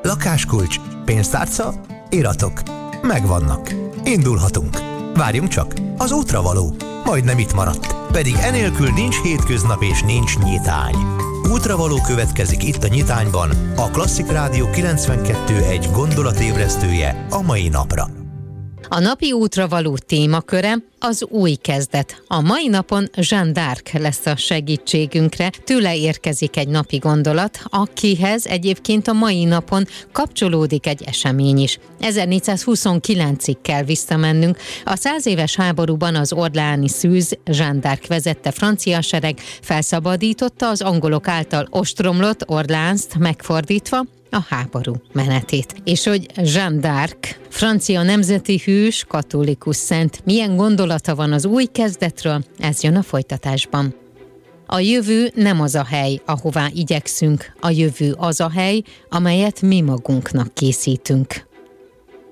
Lakáskulcs, pénztárca, iratok. Megvannak. Indulhatunk. Várjunk csak, az útravaló. Majdnem itt maradt. Pedig enélkül nincs hétköznap és nincs nyitány. Útravaló következik itt a Nyitányban, a Klasszik Rádió 92.1 gondolatébresztője a mai napra. A napi útravaló témaköre az új kezdet. A mai napon Jeanne d'Arc lesz a segítségünkre. Tőle érkezik egy napi gondolat, akihez egyébként a mai napon kapcsolódik egy esemény is. 1429-ig kell visszamennünk. A 100 éves háborúban az orléani szűz Jeanne d'Arc vezette francia sereg felszabadította az angolok által ostromlott Orléanst, megfordítva a háború menetét. És hogy Jeanne d'Arc, francia nemzeti hős, katolikus szent, milyen gondolata van az új kezdetről, ez jön a folytatásban. A jövő nem az a hely, ahová igyekszünk, a jövő az a hely, amelyet mi magunknak készítünk.